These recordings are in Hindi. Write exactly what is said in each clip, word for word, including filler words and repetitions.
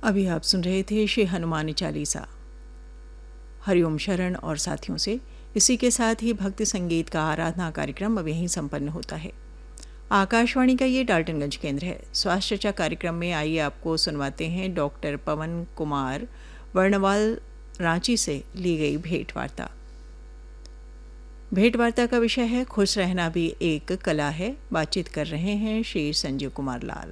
अभी आप सुन रहे थे श्री हनुमान चालीसा। हरिओम शरण और साथियों से इसी के साथ ही भक्ति संगीत का आराधना कार्यक्रम अब यहीं संपन्न होता है। आकाशवाणी का ये डाल्टनगंज केंद्र है। स्वास्थ्य चर्चा कार्यक्रम में आइए आपको सुनवाते हैं डॉक्टर पवन कुमार वर्णवाल रांची से ली गई भेंट वार्ता। भेंट वार्ता का विषय है खुश रहना भी एक कला है। बातचीत कर रहे हैं श्री संजीव कुमार लाल।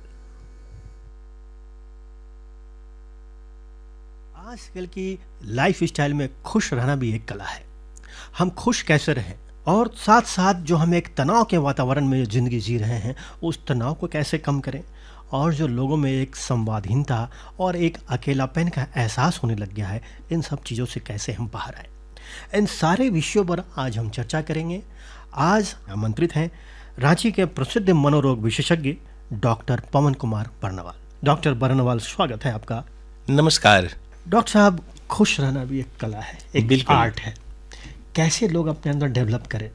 आजकल की लाइफ स्टाइल में खुश रहना भी एक कला है। हम खुश कैसे रहें और साथ साथ जो हम एक तनाव के वातावरण में ज़िंदगी जी रहे हैं उस तनाव को कैसे कम करें, और जो लोगों में एक संवादहीनता और एक अकेलापन का एहसास होने लग गया है, इन सब चीज़ों से कैसे हम बाहर आएँ, इन सारे विषयों पर आज हम चर्चा करेंगे। आज आमंत्रित हैं रांची के प्रसिद्ध मनोरोग विशेषज्ञ डॉक्टर पवन कुमार बर्नवाल। डॉक्टर बर्नवाल, स्वागत है आपका। नमस्कार डॉक्टर साहब, खुश रहना भी एक कला है, एक आर्ट है। कैसे लोग अपने अंदर डेवलप करें?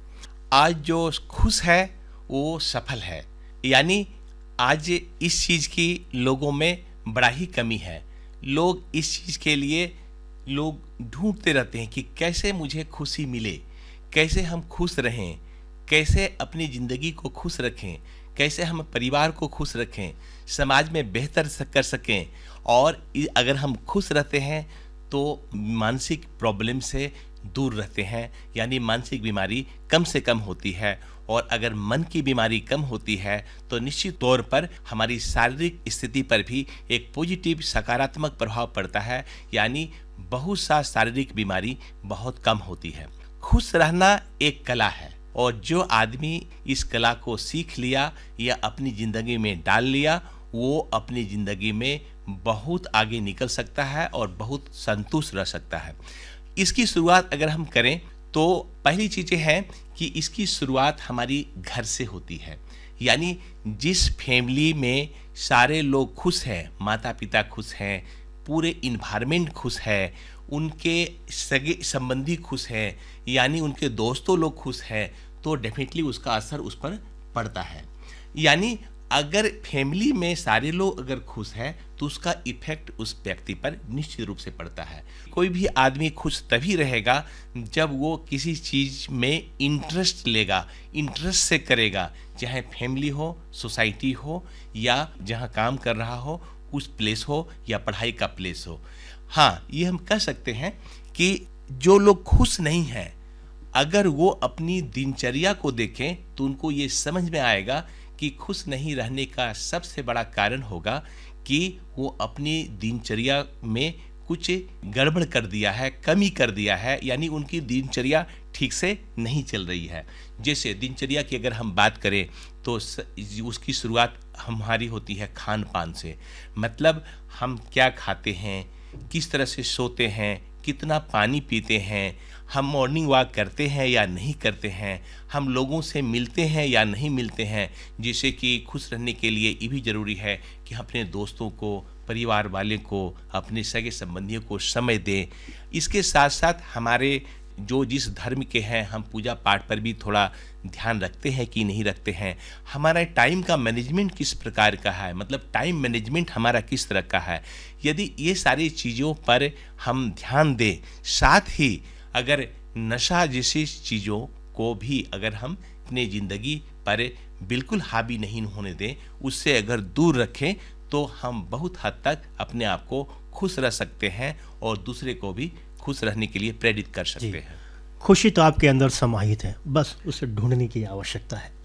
आज जो खुश है वो सफल है, यानी आज इस चीज़ की लोगों में बड़ा ही कमी है। लोग इस चीज़ के लिए लोग ढूंढते रहते हैं कि कैसे मुझे खुशी मिले, कैसे हम खुश रहें, कैसे अपनी ज़िंदगी को खुश रखें, कैसे हम परिवार को खुश रखें, समाज में बेहतर कर सकें। और अगर हम खुश रहते हैं तो मानसिक प्रॉब्लम से दूर रहते हैं, यानी मानसिक बीमारी कम से कम होती है। और अगर मन की बीमारी कम होती है तो निश्चित तौर पर हमारी शारीरिक स्थिति पर भी एक पॉजिटिव सकारात्मक प्रभाव पड़ता है, यानी बहुत सा शारीरिक बीमारी बहुत कम होती है। खुश रहना एक कला है, और जो आदमी इस कला को सीख लिया या अपनी ज़िंदगी में डाल लिया, वो अपनी ज़िंदगी में बहुत आगे निकल सकता है और बहुत संतुष्ट रह सकता है। इसकी शुरुआत अगर हम करें तो पहली चीज़ें हैं कि इसकी शुरुआत हमारी घर से होती है। यानी जिस फैमिली में सारे लोग खुश हैं, माता पिता खुश हैं, पूरे इन्वायरमेंट खुश है, उनके सगे संबंधी खुश हैं, यानी उनके दोस्तों लोग खुश हैं, तो डेफिनेटली उसका असर उस पर पड़ता है। यानी अगर फैमिली में सारे लोग अगर खुश हैं तो उसका इफेक्ट उस व्यक्ति पर निश्चित रूप से पड़ता है। कोई भी आदमी खुश तभी रहेगा जब वो किसी चीज़ में इंटरेस्ट लेगा, इंटरेस्ट से करेगा, चाहे फैमिली हो, सोसाइटी हो, या जहाँ काम कर रहा हो उस प्लेस हो, या पढ़ाई का प्लेस हो। हाँ, ये हम कह सकते हैं कि जो लोग खुश नहीं हैं, अगर वो अपनी दिनचर्या को देखें तो उनको ये समझ में आएगा कि खुश नहीं रहने का सबसे बड़ा कारण होगा कि वो अपनी दिनचर्या में कुछ गड़बड़ कर दिया है, कमी कर दिया है, यानी उनकी दिनचर्या ठीक से नहीं चल रही है। जैसे दिनचर्या की अगर हम बात करें तो उसकी शुरुआत हमारी होती है खान पान से। मतलब हम क्या खाते हैं, किस तरह से सोते हैं, कितना पानी पीते हैं, हम मॉर्निंग वॉक करते हैं या नहीं करते हैं, हम लोगों से मिलते हैं या नहीं मिलते हैं। जैसे कि खुश रहने के लिए ये भी ज़रूरी है कि हम अपने दोस्तों को, परिवार वाले को, अपने सगे संबंधियों को समय दें। इसके साथ साथ हमारे जो जिस धर्म के हैं, हम पूजा पाठ पर भी थोड़ा ध्यान रखते हैं कि नहीं रखते हैं। हमारा टाइम का मैनेजमेंट किस प्रकार का है, मतलब टाइम मैनेजमेंट हमारा किस तरह का है। यदि ये सारी चीज़ों पर हम ध्यान दें, साथ ही अगर नशा जैसी चीज़ों को भी अगर हम अपने ज़िंदगी पर बिल्कुल हावी नहीं होने दें, उससे अगर दूर रखें, तो हम बहुत हद तक अपने आप को खुश रह सकते हैं और दूसरे को भी खुश रहने के लिए प्रेरित कर सकते हैं। खुशी तो आपके अंदर समाहित है, बस उसे ढूंढने की आवश्यकता है।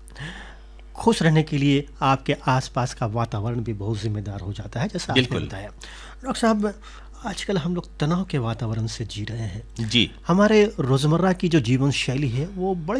खुश रहने के लिए आपके आसपास का वातावरण भी बहुत जिम्मेदार हो जाता है, जैसा आपने बताया। डॉक्टर साहब, आजकल हम लोग तनाव के वातावरण से जी रहे हैं। जी, हमारे रोज़मर्रा की जो जीवन शैली है वो बड़ी